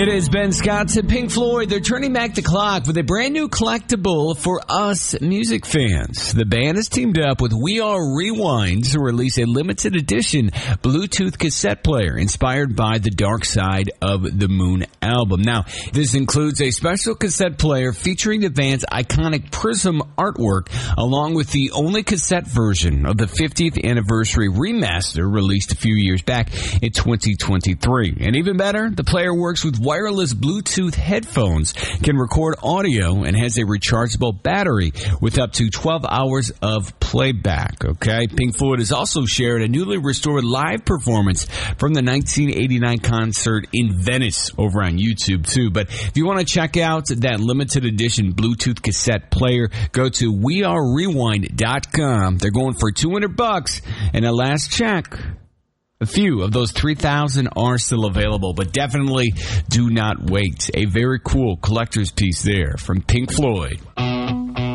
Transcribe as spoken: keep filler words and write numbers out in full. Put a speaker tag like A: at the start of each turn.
A: It is Ben Scott and Pink Floyd. They're turning back the clock with a brand new collectible for us music fans. The band has teamed up with We Are Rewind to release a limited edition Bluetooth cassette player inspired by the Dark Side of the Moon album. Now, this includes a special cassette player featuring the band's iconic Prism artwork, along with the only cassette version of the fiftieth anniversary remaster released a few years back in twenty twenty-three. And even better, the player works with wireless Bluetooth headphones, can record audio, and has a rechargeable battery with up to twelve hours of playback. Okay, Pink Floyd has also shared a newly restored live performance from the nineteen eighty-nine concert in Venice over on YouTube too. But if you want to check out that limited edition Bluetooth cassette player, go to we are rewind dot com. They're going for two hundred bucks, and at last check, a few of those three thousand are still available, but definitely do not wait. A very cool collector's piece there from Pink Floyd.